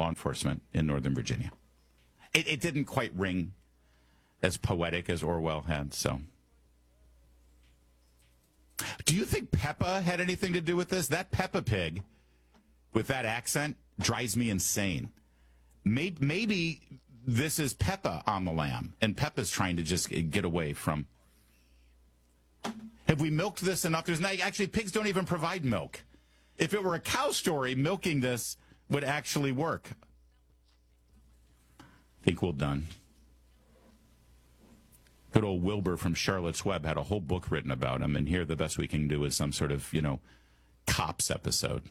law enforcement in Northern Virginia. It didn't quite ring as poetic as Orwell had, so. Do you think Peppa had anything to do with this? That Peppa Pig with that accent drives me insane. Maybe this is Peppa on the lam, and Peppa's trying to just get away from. Have we milked this enough? Actually, pigs don't even provide milk. If it were a cow story, milking this would actually work. I think we're done. Good old Wilbur from Charlotte's Web had a whole book written about him, and here the best we can do is some sort of, cops episode.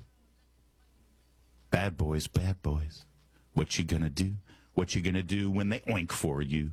Bad boys, bad boys. What you gonna do? What you gonna do when they oink for you?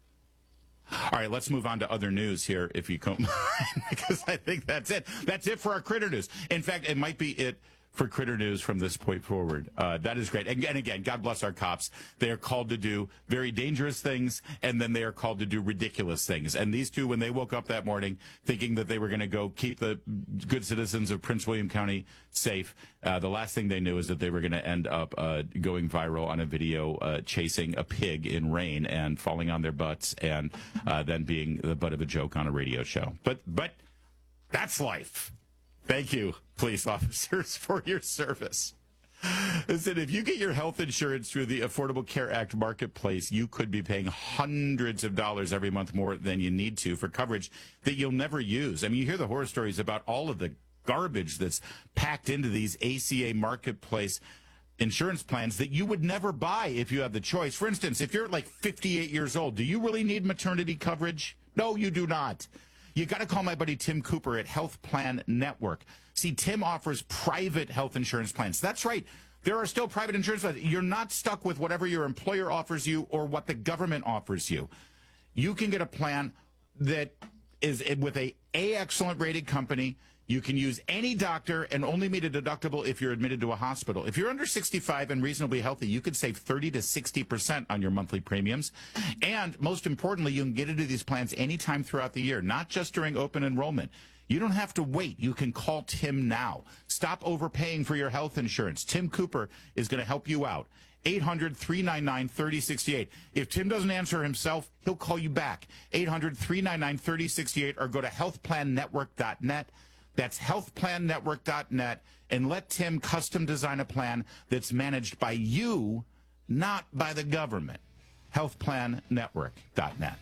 All right, let's move on to other news here, if you don't mind, because I think that's it. That's it for our Critter News. In fact, it might be it for Critter News from this point forward. That is great. And again, God bless our cops. They are called to do very dangerous things, and then they are called to do ridiculous things. And these two, when they woke up that morning thinking that they were going to go keep the good citizens of Prince William County safe, the last thing they knew is that they were going to end up going viral on a video chasing a pig in rain and falling on their butts, and then being the butt of a joke on a radio show. But that's life. Thank you, police officers, for your service. Listen, if you get your health insurance through the Affordable Care Act marketplace, you could be paying hundreds of dollars every month more than you need to for coverage that you'll never use. I mean, you hear the horror stories about all of the garbage that's packed into these ACA marketplace insurance plans that you would never buy if you had the choice. For instance, if you're like 58 years old, do you really need maternity coverage? No, you do not. You got to call my buddy Tim Cooper at Health Plan Network. See, Tim offers private health insurance plans. That's right. There are still private insurance plans. You're not stuck with whatever your employer offers you or what the government offers you. You can get a plan that is with a excellent rated company. You can use any doctor and only meet a deductible if you're admitted to a hospital. If you're under 65 and reasonably healthy, you could save 30 to 60% on your monthly premiums. And most importantly, you can get into these plans anytime throughout the year, not just during open enrollment. You don't have to wait. You can call Tim now. Stop overpaying for your health insurance. Tim Cooper is going to help you out. 800-399-3068. If Tim doesn't answer himself, he'll call you back. 800-399-3068 or go to healthplannetwork.net. That's healthplannetwork.net, and let Tim custom design a plan that's managed by you, not by the government. Healthplannetwork.net.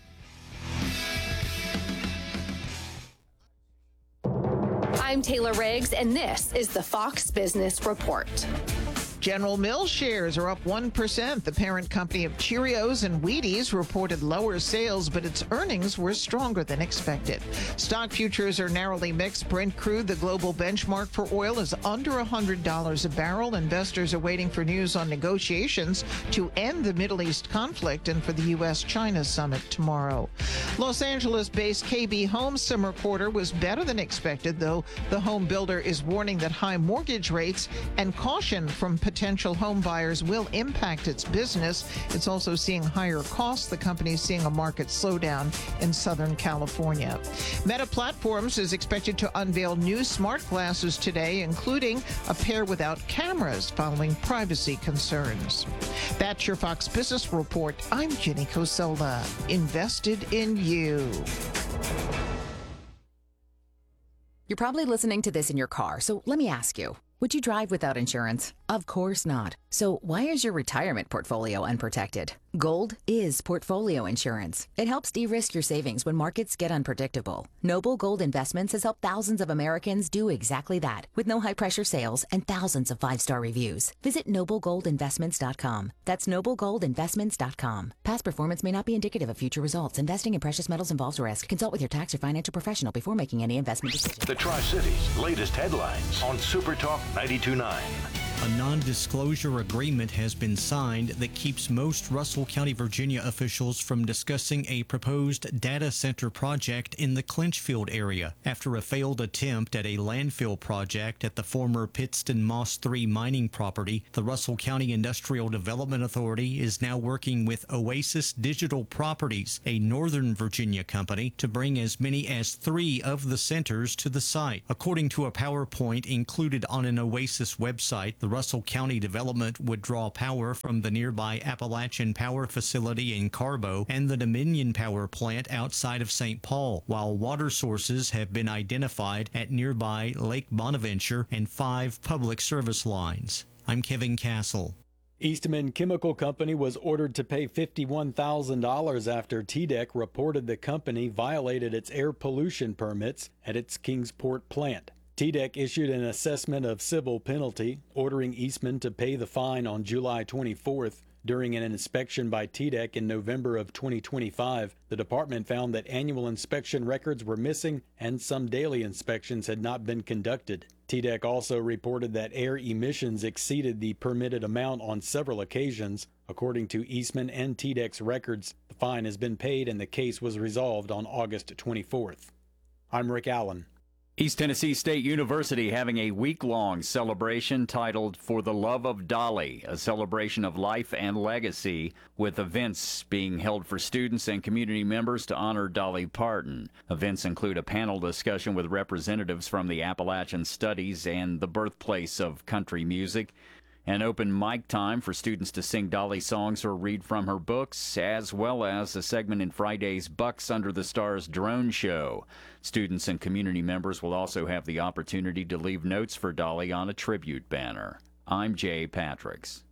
I'm Taylor Riggs, and this is the Fox Business Report. General Mills shares are up 1%. The parent company of Cheerios and Wheaties reported lower sales, but its earnings were stronger than expected. Stock futures are narrowly mixed. Brent crude, the global benchmark for oil, is under $100 a barrel. Investors are waiting for news on negotiations to end the Middle East conflict and for the U.S.-China summit tomorrow. Los Angeles-based KB Home summer quarter was better than expected, though the home builder is warning that high mortgage rates and caution from potential home buyers will impact its business. It's also seeing higher costs. The company is seeing a market slowdown in Southern California. Meta Platforms is expected to unveil new smart glasses today, including a pair without cameras following privacy concerns. That's your Fox Business Report. I'm Jenny Cosola. Invested in you. You're probably listening to this in your car, so let me ask you. Would you drive without insurance? Of course not. So why is your retirement portfolio unprotected? Gold is portfolio insurance. It helps de-risk your savings when markets get unpredictable. Noble Gold Investments has helped thousands of Americans do exactly that, with no high-pressure sales and thousands of 5-star reviews. Visit noblegoldinvestments.com. That's noblegoldinvestments.com. Past performance may not be indicative of future results. Investing in precious metals involves risk. Consult with your tax or financial professional before making any investment decision. The Tri-Cities' latest headlines on Super Talk 92.9. A non-disclosure agreement has been signed that keeps most Russell County, Virginia officials from discussing a proposed data center project in the Clinchfield area after a failed attempt at a landfill project at the former Pittston Moss 3 mining property. The Russell County Industrial Development Authority is now working with Oasis Digital Properties, a Northern Virginia company, to bring as many as 3 of the centers to the site. According to a PowerPoint included on an Oasis website, the Russell County development would draw power from the nearby Appalachian Power Facility in Carbo and the Dominion Power Plant outside of St. Paul, while water sources have been identified at nearby Lake Bonaventure and 5 public service lines. I'm Kevin Castle. Eastman Chemical Company was ordered to pay $51,000 after TDEC reported the company violated its air pollution permits at its Kingsport plant. TDEC issued an assessment of civil penalty, ordering Eastman to pay the fine on July 24th. During an inspection by TDEC in November of 2025, the department found that annual inspection records were missing and some daily inspections had not been conducted. TDEC also reported that air emissions exceeded the permitted amount on several occasions. According to Eastman and TDEC's records, the fine has been paid and the case was resolved on August 24th. I'm Rick Allen. East Tennessee State University having a week-long celebration titled For the Love of Dolly, a celebration of life and legacy, with events being held for students and community members to honor Dolly Parton. Events include a panel discussion with representatives from the Appalachian Studies and the birthplace of country music, an open mic time for students to sing Dolly songs or read from her books, as well as a segment in Friday's Bucks Under the Stars drone show. Students and community members will also have the opportunity to leave notes for Dolly on a tribute banner. I'm Jay Patricks.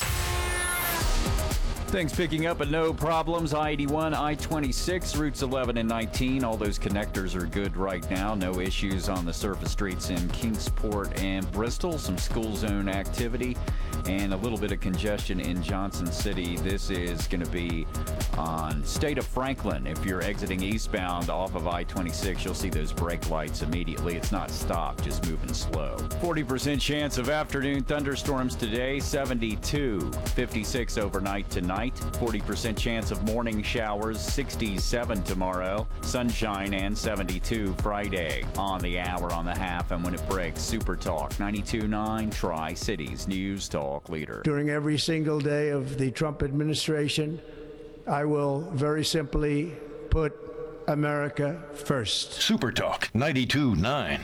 Things picking up, but no problems. I-81, I-26, routes 11 and 19. All those connectors are good right now. No issues on the surface streets in Kingsport and Bristol. Some school zone activity and a little bit of congestion in Johnson City. This is going to be on State of Franklin. If you're exiting eastbound off of I-26, you'll see those brake lights immediately. It's not stopped, just moving slow. 40% chance of afternoon thunderstorms today, 72. 56 overnight tonight. 40% chance of morning showers, 67 tomorrow. Sunshine and 72 Friday. On the hour, on the half, and when it breaks, Super Talk 92.9 Tri-Cities News Talk leader. During every single day of the Trump administration, I will very simply put America first. Super Talk 92.9.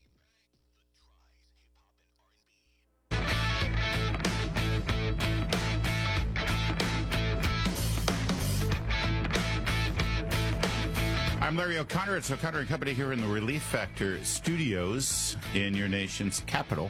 I'm Larry O'Connor. It's O'Connor and Company here in the Relief Factor studios in your nation's capital.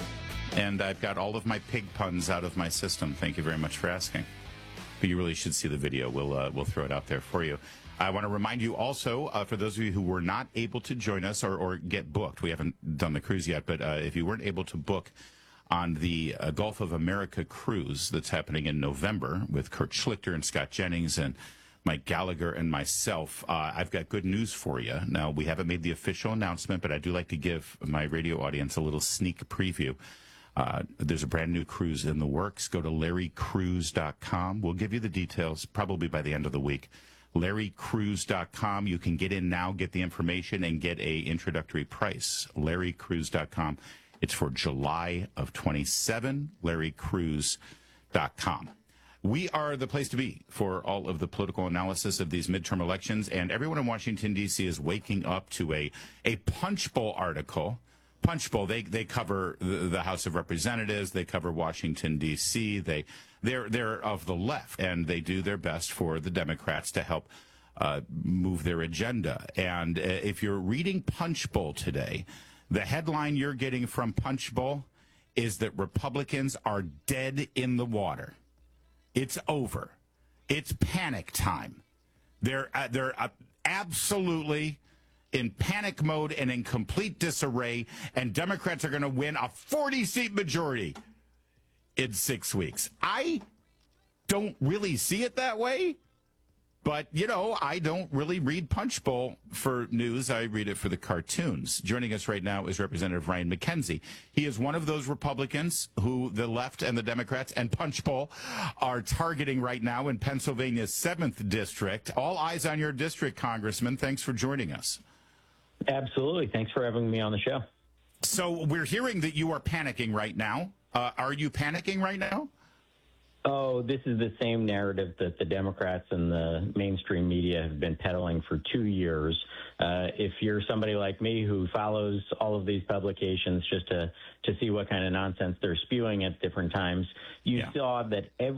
And I've got all of my pig puns out of my system. Thank you very much for asking. But you really should see the video. We'll throw it out there for you. I want to remind you also, for those of you who were not able to join us or get booked, we haven't done the cruise yet, but if you weren't able to book on the Gulf of America cruise that's happening in November with Kurt Schlichter and Scott Jennings and Mike Gallagher and myself, I've got good news for you. Now, we haven't made the official announcement, but I do like to give my radio audience a little sneak preview. There's a brand new cruise in the works. Go to LarryCruise.com. We'll give you the details probably by the end of the week. LarryCruise.com. You can get in now, get the information, and get a introductory price. LarryCruise.com. It's for July of 27. LarryCruise.com. We are the place to be for all of the political analysis of these midterm elections, and everyone in Washington, D.C. is waking up to a Punchbowl article. Punchbowl, they cover the House of Representatives, they cover Washington, D.C., they're of the left, and they do their best for the Democrats to help move their agenda. And if you're reading Punchbowl today, the headline you're getting from Punchbowl is that Republicans are dead in the water. It's over. It's panic time. They're absolutely in panic mode and in complete disarray, and Democrats are going to win a 40-seat majority in 6 weeks. I don't really see it that way, but, you know, I don't really read Punchbowl for news. I read it for the cartoons. Joining us right now is Representative Ryan McKenzie. He is one of those Republicans who the left and the Democrats and Punchbowl are targeting right now in Pennsylvania's 7th district. All eyes on your district, Congressman. Thanks for joining us. Absolutely. Thanks for having me on the show. So we're hearing that you are panicking right now. Are you panicking right now? Oh, this is the same narrative that the Democrats and the mainstream media have been peddling for 2 years. If you're somebody like me who follows all of these publications just to see what kind of nonsense they're spewing at different times, you saw that every